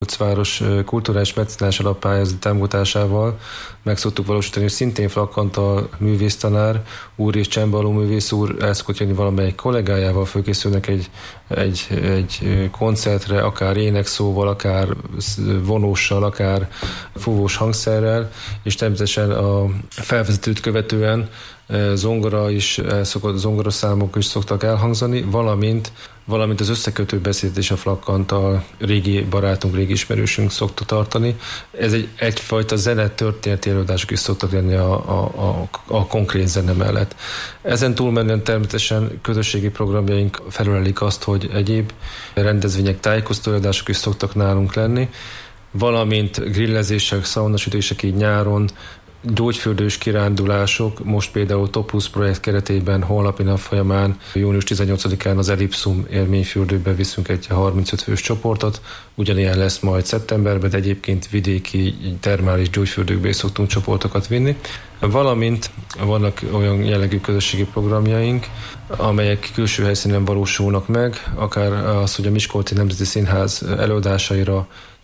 Miskolcváros kulturális mecenás alappályázat támogatásával meg szoktuk valósítani, hogy szintén Flak Antal művésztanár úr és csembaló művész úr el szokott jönni valamelyik kollégájával, fölkészülnek egy koncertre, akár énekszóval, akár vonóssal, akár fúvós hangszerrel, és természetesen a felvezetőt követően zongoraszámok is szoktak elhangzani, valamint az összekötő beszédet is a Flak Antal régi barátunk, régi ismerősünk szokta tartani. Ez egyfajta zenetörténeti előadások is szoktak lenni a konkrét zene mellett. Ezen túlmenően természetesen közösségi programjaink felölelik azt, hogy egyéb rendezvények, tájékoztató előadások is szoktak nálunk lenni, valamint grillezések, szaunasütések így nyáron, gyógyfürdős kirándulások, most például Top Plus projekt keretében holnapi nap folyamán június 18-án az Ellipszum élményfürdőbe viszünk egy 35 fős csoportot, ugyanilyen lesz majd szeptemberben, de egyébként vidéki termális gyógyfürdőkbe is szoktunk csoportokat vinni. Valamint vannak olyan jellegű közösségi programjaink, amelyek külső helyszínen valósulnak meg, akár az, hogy a Miskolci Nemzeti Színház előadásaira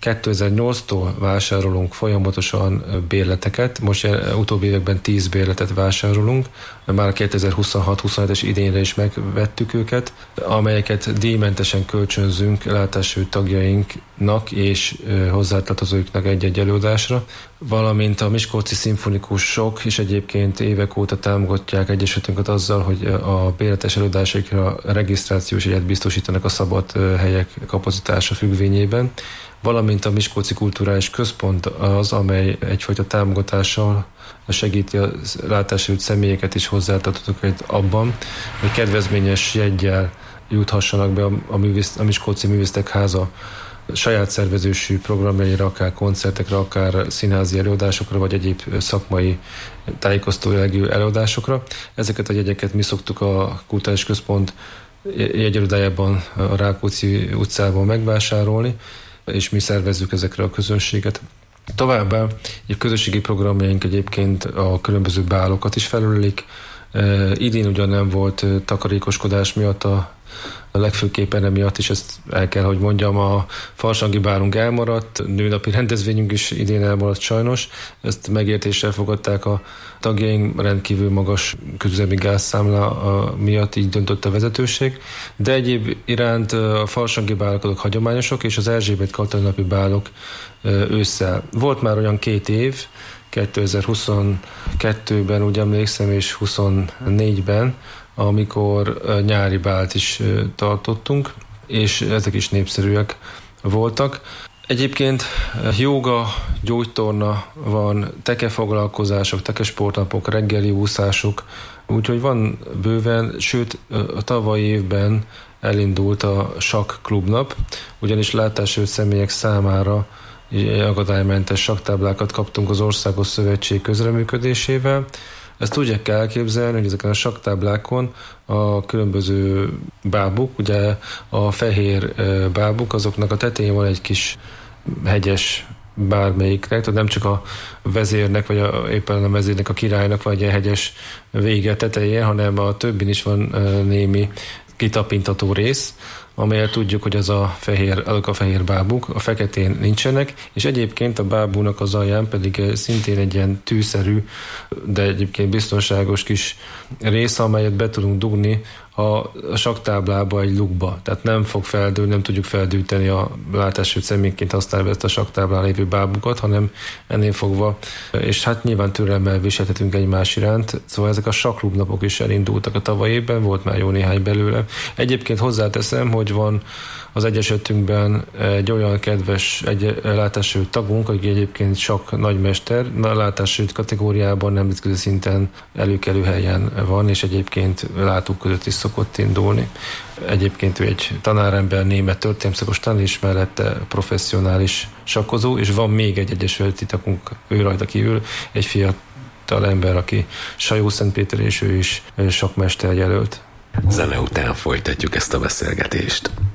2008-tól vásárolunk folyamatosan bérleteket, most utóbbi években 10 bérletet vásárolunk, már 2026-27-es idényre is megvettük őket, amelyeket díjmentesen kölcsönzünk látású tagjainknak és hozzátartozóiknak egy-egy előadásra, valamint a Miskolci Szimfonikusok is egyébként évek óta támogatják egyesületünket azzal, hogy a bérletes előadásaikra regisztrációs jegyet biztosítanak a szabad helyek kapacitása függvényében, valamint a Miskolci Kulturális Központ az, amely egyfajta támogatással segíti a látásérült személyeket is hozzátartozók abban, hogy kedvezményes jeggyel juthassanak be a Miskolci Művészek Háza saját szervezésű programjaira, akár koncertekre, akár színházi előadásokra, vagy egyéb szakmai tájékoztató jellegű előadásokra. Ezeket a jegyeket mi szoktuk a Kulturális Központ jegyirodájában, a Rákóczi utcában megvásárolni, és mi szervezzük ezekre a közönséget. Továbbá egy közösségi programjaink egyébként a különböző bálokat is felölelik. Idén ugyan nem volt takarékoskodás miatt, a legfőképpen emiatt is, ezt el kell, hogy mondjam, a farsangi bálunk elmaradt, nőnapi rendezvényünk is idén elmaradt sajnos. Ezt megértéssel fogadták a tagjaink, rendkívül magas közüzemi gázszámla miatt így döntött a vezetőség. De egyéb iránt a farsangi bálok azok hagyományosak, és az Erzsébet Katalin napi bálok ősszel. Volt már olyan 2 év, 2022-ben úgy emlékszem, és 2024-ben, amikor nyári bált is tartottunk, és ezek is népszerűek voltak. Egyébként jóga, gyógytorna van, tekefoglalkozások, tekesportnapok, reggeli úszások, úgyhogy van bőven, sőt a tavalyi évben elindult a sakklubnap, ugyanis látássérült személyek számára akadálymentes sakktáblákat kaptunk az Országos Szövetség közreműködésével. Ezt úgy kell elképzelni, hogy ezeken a sakktáblákon a különböző bábuk, ugye a fehér bábuk, azoknak a tetején van egy kis hegyes bármelyiknek, tehát nem csak a vezérnek, vagy éppen a vezérnek, a királynak van egy ilyen hegyes vége tetején, hanem a többin is van némi kitapintató rész, amelyet tudjuk, hogy azok a fehér bábuk, a feketén nincsenek, és egyébként a bábúnak az alján pedig szintén egy ilyen tűszerű, de egyébként biztonságos kis rész, amelyet be tudunk dugni a sakktáblába, egy lukba. Tehát nem fog feldőlni, nem tudjuk feldűteni a látássérült személyként használva ezt a sakktáblán lévő bábukat, hanem ennél fogva, és hát nyilván türelemmel viselhetünk egymás iránt. Szóval ezek a sakklubnapok is elindultak a tavalyi évben, volt már jó néhány belőle. Egyébként hozzáteszem, hogy van az egyesületünkben egy olyan kedves látássérült tagunk, aki egyébként sakk nagymester, látássérült kategóriában nemzetközi szinten előkelő helyen van, és egyébként látók között is szokott indulni. Egyébként ő egy tanárember, német történelemszakos tanár, és mellette professzionális sakkozó, és van még egy egyesületi tagunk, ő rajta kívül, egy fiatal ember, aki Sajó-Szentpéter, és ő is sakkmester jelölt. Zene után folytatjuk ezt a beszélgetést.